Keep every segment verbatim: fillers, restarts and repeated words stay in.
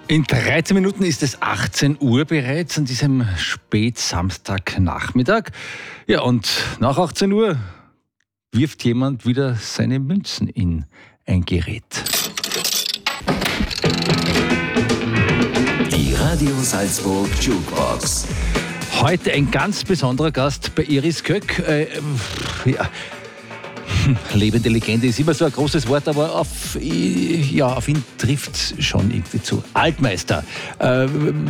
In dreizehn Minuten ist es achtzehn Uhr bereits an diesem Spätsamstagnachmittag. Ja, und nach achtzehn Uhr wirft jemand wieder seine Münzen in ein Gerät. Die Radio Salzburg Jukebox. Heute ein ganz besonderer Gast bei Iris Köck. Äh, ja. Lebende Legende ist immer so ein großes Wort, aber auf, ja, auf ihn trifft es schon irgendwie zu. Altmeister, äh,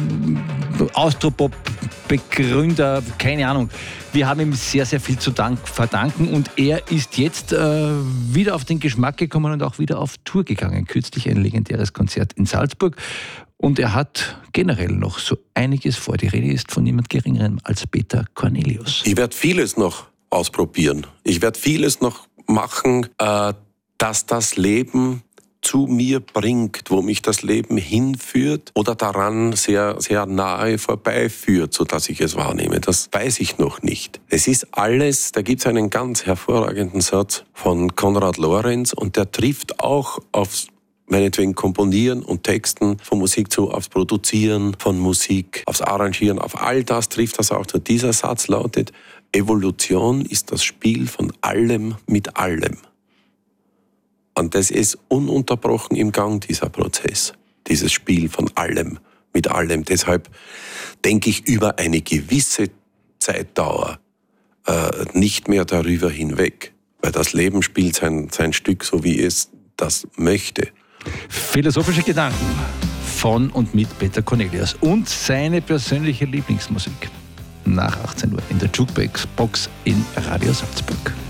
Austropop-Begründer, keine Ahnung. Wir haben ihm sehr, sehr viel zu dank, verdanken und er ist jetzt äh, wieder auf den Geschmack gekommen und auch wieder auf Tour gegangen. Kürzlich ein legendäres Konzert in Salzburg und er hat generell noch so einiges vor. Die Rede ist von niemand Geringerem als Peter Cornelius. Ich werde vieles noch ausprobieren. Ich werde vieles noch machen, äh, dass das Leben zu mir bringt, wo mich das Leben hinführt oder daran sehr, sehr nahe vorbeiführt, sodass ich es wahrnehme. Das weiß ich noch nicht. Es ist alles, da gibt es einen ganz hervorragenden Satz von Konrad Lorenz und der trifft auch aufs meinetwegen Komponieren und Texten von Musik zu, aufs Produzieren von Musik, aufs Arrangieren, auf all das trifft das auch zu. Dieser Satz lautet: Evolution ist das Spiel von allem mit allem. Und das ist ununterbrochen im Gang, dieser Prozess, dieses Spiel von allem mit allem. Deshalb denke ich über eine gewisse Zeitdauer äh, nicht mehr darüber hinweg, weil das Leben spielt sein, sein Stück, so wie es das möchte. Philosophische Gedanken von und mit Peter Cornelius und seine persönliche Lieblingsmusik nach achtzehn Uhr in der Jukebox in Radio Salzburg.